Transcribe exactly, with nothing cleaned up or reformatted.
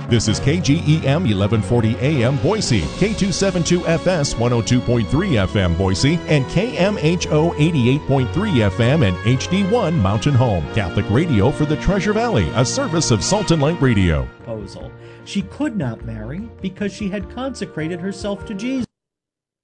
This is K G E M eleven forty A M Boise, K two seventy-two F S one oh two point three F M Boise, and K M H O eighty-eight point three F M and H D one Mountain Home. Catholic radio for the Treasure Valley, a service of Salt and Light Radio. Proposal. She could not marry because she had consecrated herself to Jesus.